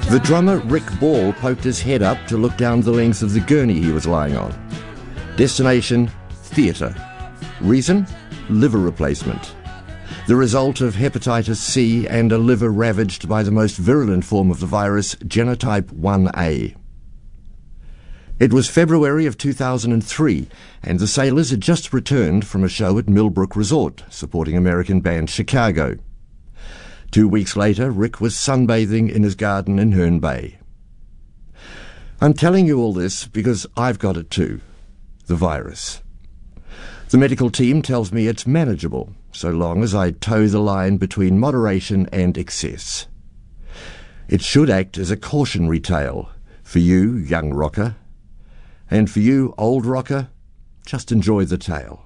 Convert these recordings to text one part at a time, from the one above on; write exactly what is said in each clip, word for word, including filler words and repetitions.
The drummer Rick Ball poked his head up to look down the length of the gurney he was lying on. Destination, theatre. Reason? Liver replacement. The result of hepatitis C and a liver ravaged by the most virulent form of the virus, genotype one A. It was February of two thousand three, and the Sailors had just returned from a show at Millbrook Resort, supporting American band Chicago. Two weeks later, Rick was sunbathing in his garden in Herne Bay. I'm telling you all this because I've got it too, the virus. The medical team tells me it's manageable, so long as I toe the line between moderation and excess. It should act as a cautionary tale for you, young rocker. And for you, old rocker, just enjoy the tale.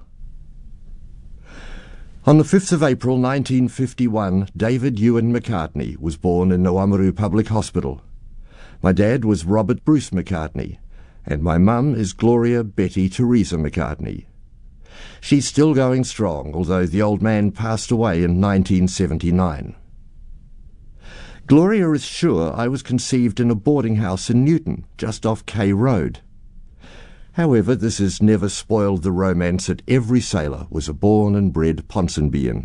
On the fifth of April nineteen fifty-one, David Ewan McCartney was born in Oamaru Public Hospital. My dad was Robert Bruce McCartney, and my mum is Gloria Betty Teresa McCartney. She's still going strong, although the old man passed away in nineteen seventy-nine. Gloria is sure I was conceived in a boarding house in Newton, just off K Road. However, this has never spoiled the romance that every sailor was a born and bred Ponsonbian.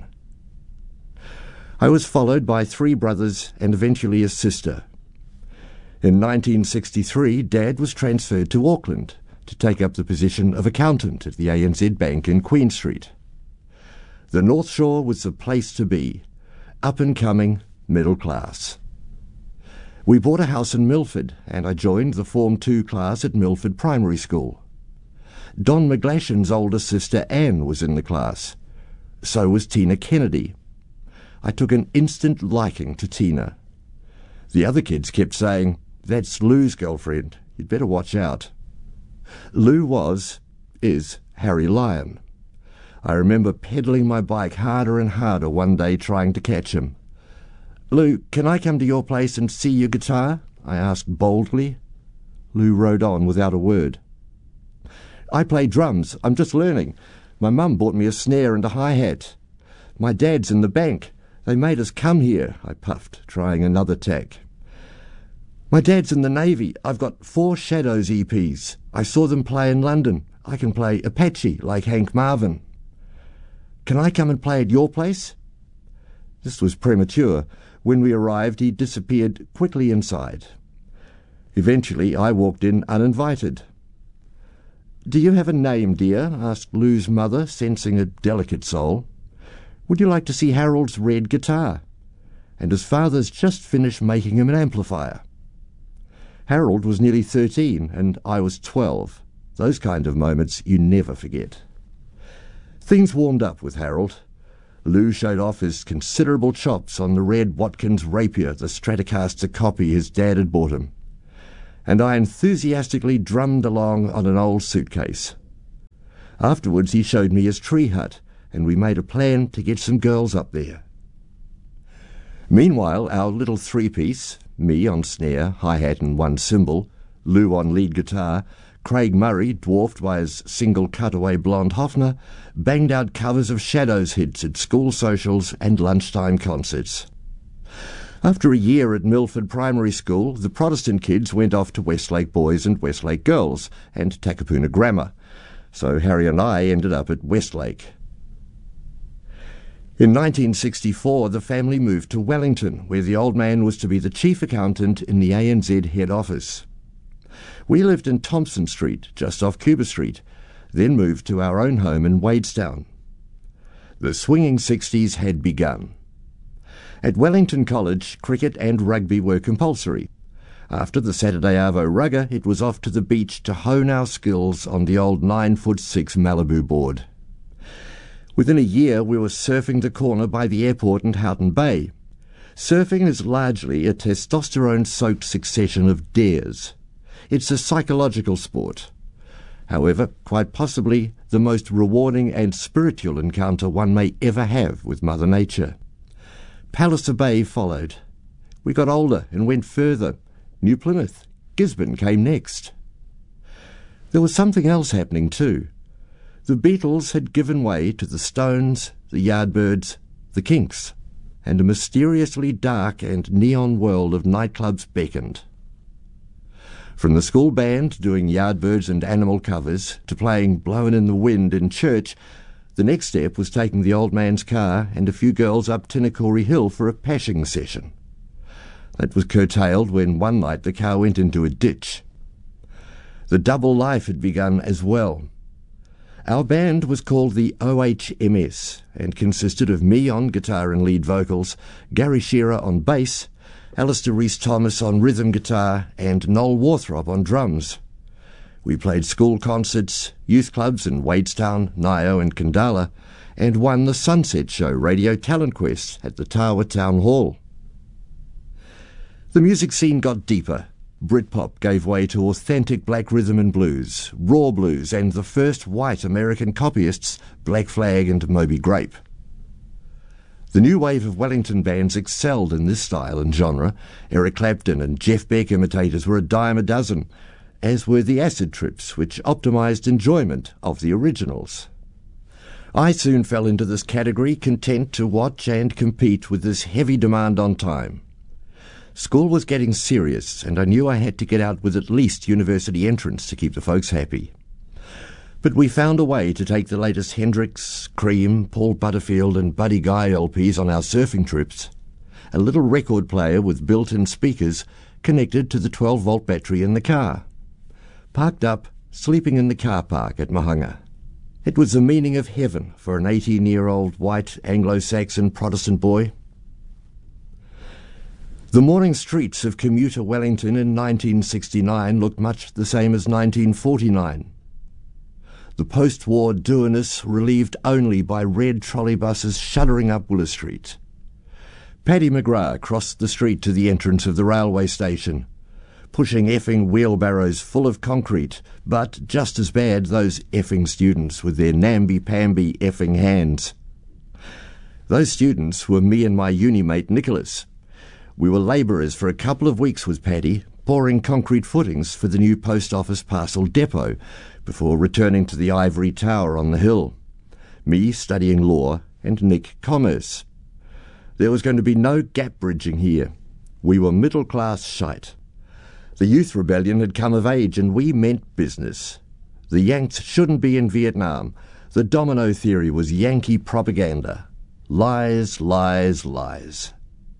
I was followed by three brothers and eventually a sister. In nineteen sixty-three, Dad was transferred to Auckland to take up the position of accountant at the A N Z Bank in Queen Street. The North Shore was the place to be, up-and-coming, middle class. We bought a house in Milford, and I joined the Form two class at Milford Primary School. Don McGlashan's older sister Anne was in the class. So was Tina Kennedy. I took an instant liking to Tina. The other kids kept saying, "That's Lou's girlfriend. You'd better watch out." Lou was, is, Harry Lyon. I remember pedalling my bike harder and harder one day trying to catch him. "Lou, can I come to your place and see your guitar?" I asked boldly. Lou rode on without a word. "I play drums. I'm just learning. My mum bought me a snare and a hi-hat. My dad's in the bank. They made us come here," I puffed, trying another tack. "My dad's in the Navy. I've got four Shadows E Ps. I saw them play in London. I can play Apache like Hank Marvin." "Can I come and play at your place?" This was premature. When we arrived, he disappeared quickly inside. Eventually, I walked in uninvited. "Do you have a name, dear?" asked Lou's mother, sensing a delicate soul. "Would you like to see Harold's red guitar?" And his father's just finished making him an amplifier. Harold was nearly thirteen, and I was twelve. Those kind of moments you never forget. Things warmed up with Harold. Lou showed off his considerable chops on the red Watkins Rapier, the Stratocaster copy his dad had bought him, and I enthusiastically drummed along on an old suitcase. Afterwards he showed me his tree hut, and we made a plan to get some girls up there. Meanwhile, our little three-piece, me on snare, hi-hat and one cymbal, Lou on lead guitar, Craig Murray, dwarfed by his single cutaway blonde Hofner, banged out covers of Shadows hits at school socials and lunchtime concerts. After a year at Milford Primary School, the Protestant kids went off to Westlake Boys and Westlake Girls and Takapuna Grammar, so Harry and I ended up at Westlake. In nineteen sixty-four, the family moved to Wellington, where the old man was to be the chief accountant in the A N Z head office. We lived in Thompson Street, just off Cuba Street, then moved to our own home in Wadestown. The swinging sixties had begun. At Wellington College, cricket and rugby were compulsory. After the Saturday Arvo rugger, it was off to the beach to hone our skills on the old nine foot six Malibu board. Within a year, we were surfing the corner by the airport in Houghton Bay. Surfing is largely a testosterone-soaked succession of dares. It's a psychological sport. However, quite possibly the most rewarding and spiritual encounter one may ever have with Mother Nature. Palliser Bay followed. We got older and went further. New Plymouth, Gisborne came next. There was something else happening too. The Beatles had given way to the Stones, the Yardbirds, the Kinks, and a mysteriously dark and neon world of nightclubs beckoned. From the school band doing Yardbirds and Animal covers to playing Blowin' in the Wind in church, the next step was taking the old man's car and a few girls up Tinnacorry Hill for a pashing session. That was curtailed when one night the car went into a ditch. The double life had begun as well. Our band was called the O H M S and consisted of me on guitar and lead vocals, Gary Shearer on bass, Alistair Rhys-Thomas on rhythm guitar, and Noel Warthrop on drums. We played school concerts, youth clubs in Wadestown, Nio and Kandala, and won the Sunset Show Radio Talent Quest at the Tawa Town Hall. The music scene got deeper. Britpop gave way to authentic black rhythm and blues, raw blues, and the first white American copyists, Black Flag and Moby Grape. The new wave of Wellington bands excelled in this style and genre. Eric Clapton and Jeff Beck imitators were a dime a dozen, as were the acid trips, which optimised enjoyment of the originals. I soon fell into this category, content to watch and compete with this heavy demand on time. School was getting serious, and I knew I had to get out with at least university entrance to keep the folks happy. But we found a way to take the latest Hendrix, Cream, Paul Butterfield and Buddy Guy L Ps on our surfing trips. A little record player with built-in speakers connected to the twelve-volt battery in the car. Parked up, sleeping in the car park at Mahanga. It was the meaning of heaven for an eighteen-year-old white Anglo-Saxon Protestant boy. The morning streets of commuter Wellington in nineteen sixty-nine looked much the same as nineteen forty-nine. The post-war dourness relieved only by red trolleybuses shuddering up Willer Street. Paddy McGrath crossed the street to the entrance of the railway station, pushing effing wheelbarrows full of concrete, but just as bad those effing students with their namby-pamby effing hands. Those students were me and my uni mate Nicholas. We were labourers for a couple of weeks with Paddy, pouring concrete footings for the new post office parcel depot before returning to the ivory tower on the hill. Me studying law and Nick commerce. There was going to be no gap bridging here. We were middle-class shite. The youth rebellion had come of age and we meant business. The Yanks shouldn't be in Vietnam. The domino theory was Yankee propaganda. Lies, lies, lies.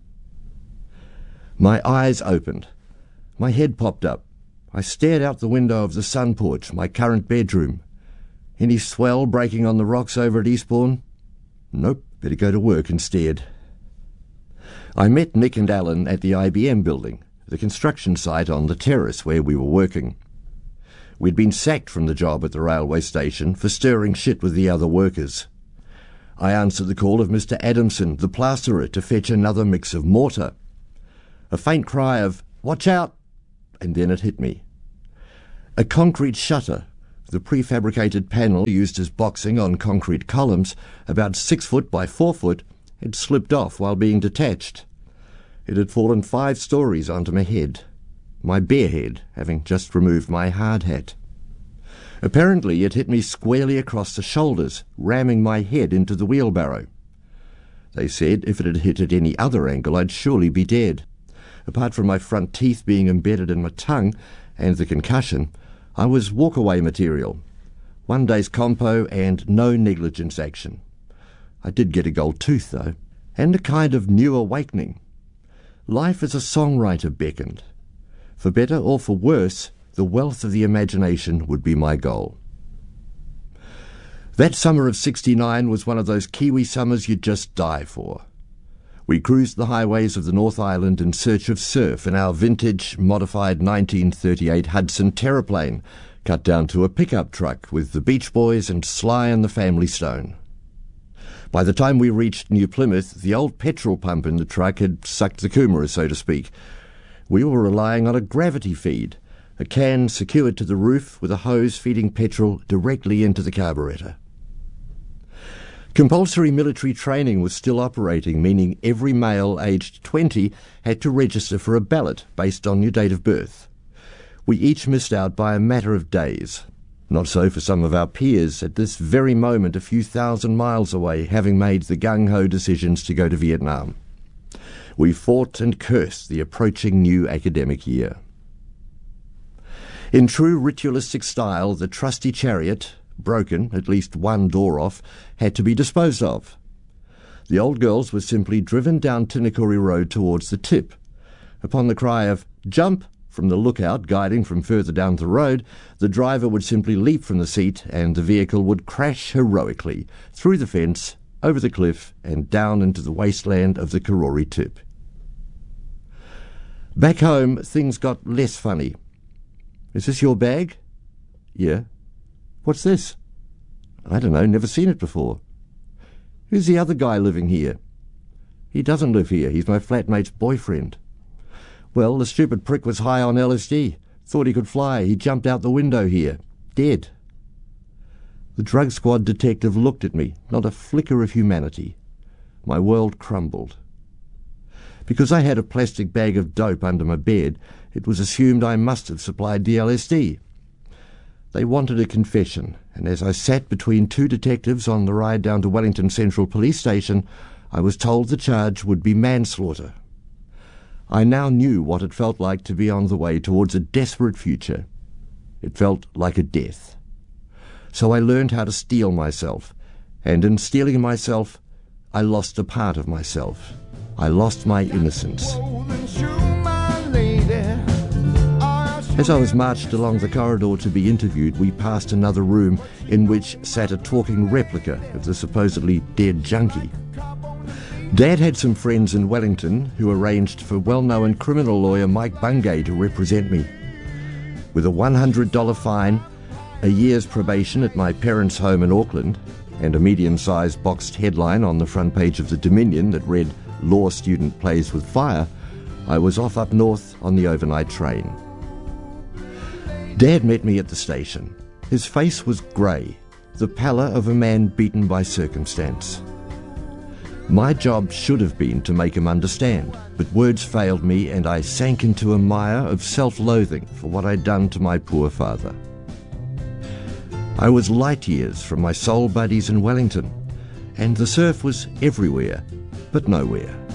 My eyes opened. My head popped up. I stared out the window of the sun porch, my current bedroom. Any swell breaking on the rocks over at Eastbourne? Nope, better go to work instead. I met Nick and Alan at the I B M building, the construction site on the terrace where we were working. We'd been sacked from the job at the railway station for stirring shit with the other workers. I answered the call of Mister Adamson, the plasterer, to fetch another mix of mortar. A faint cry of, "Watch out!" and then it hit me. A concrete shutter, the prefabricated panel used as boxing on concrete columns, about six foot by four foot, had slipped off while being detached. It had fallen five stories onto my head, my bare head having just removed my hard hat. Apparently it hit me squarely across the shoulders, ramming my head into the wheelbarrow. They said if it had hit at any other angle I'd surely be dead. Apart from my front teeth being embedded in my tongue and the concussion, I was walk-away material. One day's compo and no negligence action. I did get a gold tooth, though, and a kind of new awakening. Life as a songwriter beckoned. For better or for worse, the wealth of the imagination would be my goal. That summer of sixty-nine was one of those Kiwi summers you'd just die for. We cruised the highways of the North Island in search of surf in our vintage, modified nineteen thirty-eight Hudson Terraplane, cut down to a pickup truck with the Beach Boys and Sly and the Family Stone. By the time we reached New Plymouth, the old petrol pump in the truck had sucked the coomera, so to speak. We were relying on a gravity feed, a can secured to the roof with a hose feeding petrol directly into the carburettor. Compulsory military training was still operating, meaning every male aged twenty had to register for a ballot based on your date of birth. We each missed out by a matter of days. Not so for some of our peers, at this very moment a few thousand miles away, having made the gung-ho decisions to go to Vietnam. We fought and cursed the approaching new academic year. In true ritualistic style, the trusty chariot, broken, at least one door off, had to be disposed of. The old girls were simply driven down Tinakuri Road towards the tip. Upon the cry of "Jump!" from the lookout guiding from further down the road, the driver would simply leap from the seat and the vehicle would crash heroically through the fence, over the cliff and down into the wasteland of the Karori tip. Back home, things got less funny. "Is this your bag?" "Yeah." "What's this?" "I don't know, never seen it before." "Who's the other guy living here?" "He doesn't live here, he's my flatmate's boyfriend." "Well, the stupid prick was high on L S D. Thought he could fly. He jumped out the window here. Dead." The drug squad detective looked at me, not a flicker of humanity. My world crumbled. Because I had a plastic bag of dope under my bed, it was assumed I must have supplied the L S D. They wanted a confession, and as I sat between two detectives on the ride down to Wellington Central Police Station, I was told the charge would be manslaughter. I now knew what it felt like to be on the way towards a desperate future. It felt like a death. So I learned how to steel myself, and in steeling myself, I lost a part of myself. I lost my innocence. As I was marched along the corridor to be interviewed, we passed another room in which sat a talking replica of the supposedly dead junkie. Dad had some friends in Wellington who arranged for well-known criminal lawyer Mike Bungay to represent me. With a one hundred dollars fine, a year's probation at my parents' home in Auckland, and a medium-sized boxed headline on the front page of the Dominion that read, "Law Student Plays with Fire," I was off up north on the overnight train. Dad met me at the station. His face was grey, the pallor of a man beaten by circumstance. My job should have been to make him understand, but words failed me and I sank into a mire of self-loathing for what I'd done to my poor father. I was light years from my soul buddies in Wellington, and the surf was everywhere, but nowhere.